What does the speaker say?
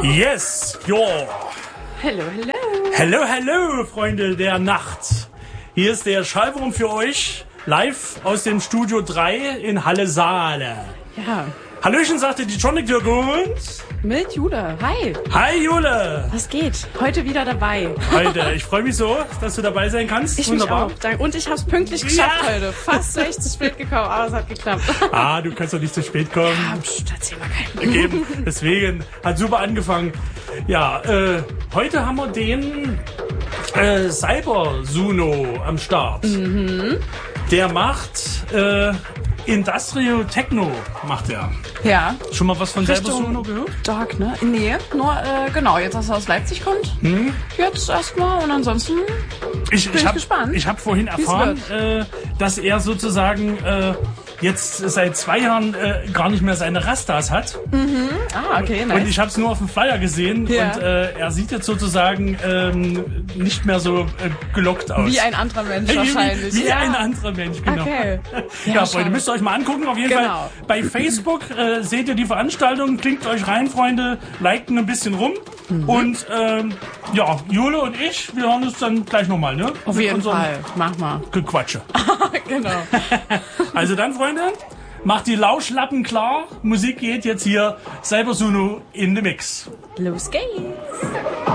Yes, jo. Hello, hello. Hello, hello, Freunde der Nacht. Hier ist der Schallwurm für euch, live aus dem Studio 3 in Halle Saale. Ja. Hallöchen, sagte die Tronic Dirk und... Mit Jule. Hi. Hi, Jule. Was geht? Heute wieder dabei. Heute, ich freue mich so, dass du dabei sein kannst. Ich Wunderbar. mich auch. Danke. Und ich habe es pünktlich geschafft Ja. heute. Fast wäre ich zu spät gekommen, aber es hat geklappt. Ah, du kannst doch nicht zu spät kommen. Ah, pst, erzähl mal keinen. Eben, deswegen hat super angefangen. Ja, heute haben wir den Cyber Suno am Start. Der macht Industrial Techno, macht er. Ja. Schon mal was von Cyber Richtung Suno gehört? Dark, ne? Nee, nur, genau, jetzt, dass er aus Leipzig kommt. Jetzt erstmal und ansonsten Ich ich gespannt, Ich habe vorhin wie's erfahren, dass er sozusagen jetzt seit 2 Jahren gar nicht mehr seine Rastas hat. okay, Und nice. ich habe es nur auf dem Flyer gesehen. Ja. Und er sieht jetzt sozusagen nicht mehr so gelockt aus. Wie ein anderer Mensch wahrscheinlich. Wie ja. ein anderer Mensch, genau. Okay. Ja, Freunde, schade. müsst ihr euch mal angucken. Auf jeden Genau. Fall bei Facebook seht ihr die Veranstaltung. Klickt euch rein, Freunde. Liken ein bisschen rum. Und ja, Jule und ich, wir hören uns dann gleich nochmal, ne? Auf Mit jeden unserem Fall. Mach mal. Gequatsche. Genau. Also dann, Freunde, macht die Lauschlappen klar. Musik geht jetzt hier. Cyber Suno in the Mix. Los geht's.